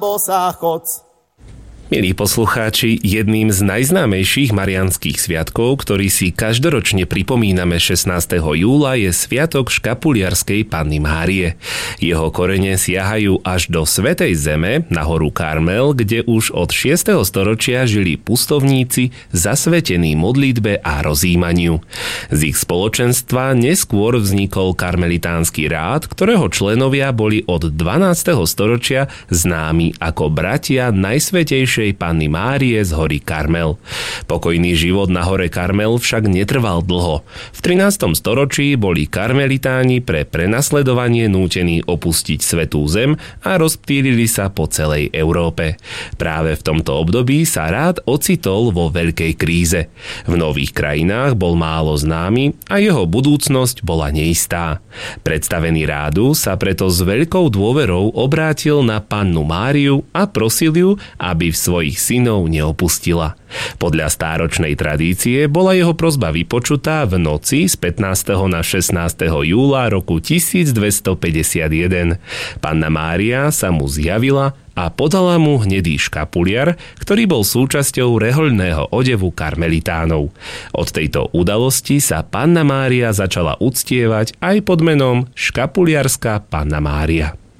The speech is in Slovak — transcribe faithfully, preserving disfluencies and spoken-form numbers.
bosá chod. Milí poslucháči, jedným z najznámejších mariánskych sviatkov, ktorý si každoročne pripomíname šestnásteho júla, je sviatok škapuliarskej Panny Márie. Jeho korene siahajú až do Svätej Zeme, na horu Karmel, kde už od šiesteho storočia žili pustovníci zasvetení modlitbe a rozjímaniu. Z ich spoločenstva neskôr vznikol karmelitánsky rád, ktorého členovia boli od dvanásteho storočia známi ako bratia Najsvätejšej Panny Márie z hory Karmel. Pokojný život na hore Karmel však netrval dlho. V trinástom storočí boli karmelitáni pre prenasledovanie nútení opustiť Svätú Zem a rozptýlili sa po celej Európe. Práve v tomto období sa rád ocitol vo veľkej kríze. V nových krajinách bol málo známy a jeho budúcnosť bola neistá. Predstavený rádu sa preto s veľkou dôverou obrátil na Pannu Máriu a prosil ju, aby v svojich synov neopustila. Podľa stáročnej tradície bola jeho prosba vypočutá v noci z pätnásteho na šestnásteho júla roku tisícdvestopäťdesiatjeden. Panna Mária sa mu zjavila a podala mu hnedý škapuliar, ktorý bol súčasťou rehoľného odevu karmelitánov. Od tejto udalosti sa Panna Mária začala uctievať aj pod menom Škapuliarská Panna Mária.